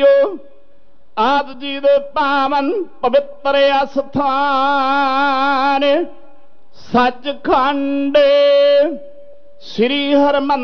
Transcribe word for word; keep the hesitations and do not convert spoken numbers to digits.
JIO ਆਪ ਜੀ ਦੇ ਪਾਵਨ ਪਵਿੱਤਰ ਅਸਥਾਨ ਸੱਚਖੰਡ ਸ੍ਰੀ ਹਰਿਮੰਦਰ